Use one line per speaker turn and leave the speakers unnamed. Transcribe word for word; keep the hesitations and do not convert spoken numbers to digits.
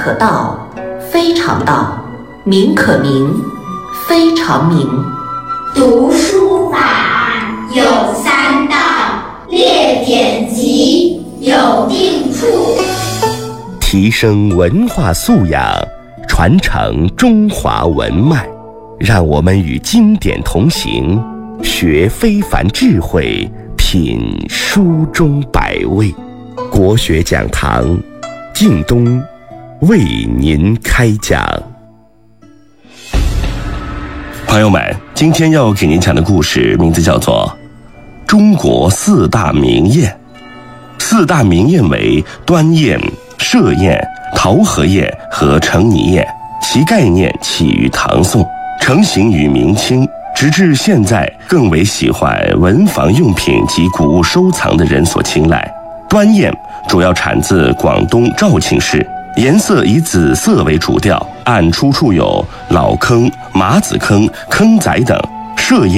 可道，非常道；名可名，非常名。
读书法有三到，列典籍有定处。
提升文化素养，传承中华文脉，让我们与经典同行，学非凡智慧，品书中百味。国学讲堂，靳东为您开讲。朋友们，今天要给您讲的故事名字叫做《中国四大名宴》。四大名宴为端宴、设宴、陶和宴和成泥宴，其概念起于唐宋，成型于明清，直至现在更为喜欢文房用品及古物收藏的人所青睐。端宴主要产自广东肇庆市，颜色以紫色为主调，按出处有老坑、马子坑、坑仔等。设宴